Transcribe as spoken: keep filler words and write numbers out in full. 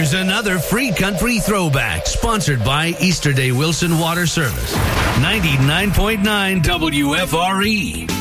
Here's another Free Country throwback, sponsored by Easterday Wilson Water Service. ninety-nine point nine W F R E.